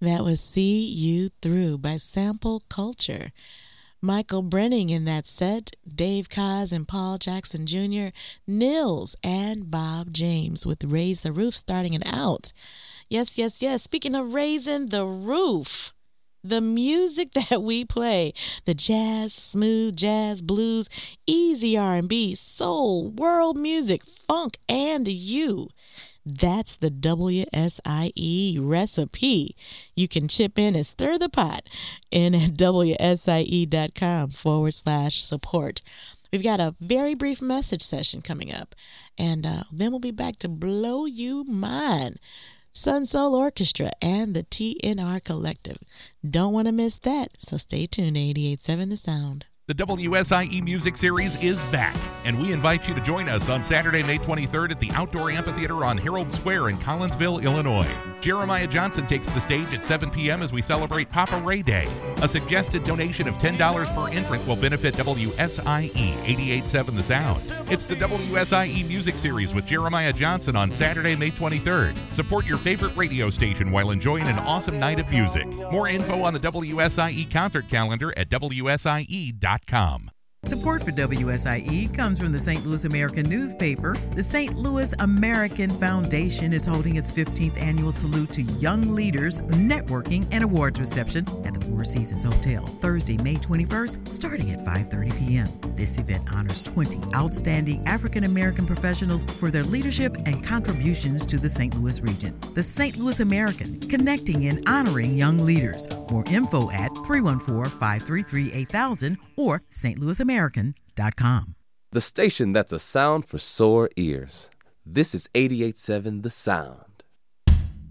That was See You Through by Sample Culture. Michael Brenning in that set, Dave Koz and Paul Jackson Jr., Nils, and Bob James with Raise the Roof starting it out. Yes, yes, yes. Speaking of raising the roof, the music that we play, the jazz, smooth jazz, blues, easy R&B, soul, world music, funk, and you. That's the WSIE recipe. You can chip in and stir the pot in at WSIE.com/support. We've got a very brief message session coming up, and then we'll be back to blow you mind. Sun Soul Orchestra and the TNR Collective. Don't want to miss that, so stay tuned to 88.7 The Sound. The WSIE Music Series is back, and we invite you to join us on Saturday, May 23rd at the Outdoor Amphitheater on Herald Square in Collinsville, Illinois. Jeremiah Johnson takes the stage at 7 p.m. as we celebrate Papa Ray Day. A suggested donation of $10 per entrant will benefit WSIE 88.7 The Sound. It's the WSIE Music Series with Jeremiah Johnson on Saturday, May 23rd. Support your favorite radio station while enjoying an awesome night of music. More info on the WSIE concert calendar at WSIE.com. Support for WSIE comes from the St. Louis American newspaper. The St. Louis American Foundation is holding its 15th annual Salute to Young Leaders networking and awards reception at the Four Seasons Hotel, Thursday, May 21st, starting at 5:30 p.m. This event honors 20 outstanding African American professionals for their leadership and contributions to the St. Louis region. The St. Louis American, connecting and honoring young leaders. More info at 314-533-8000 or stlouisamerican.com. The station that's a sound for sore ears. This is 88.7 The Sound.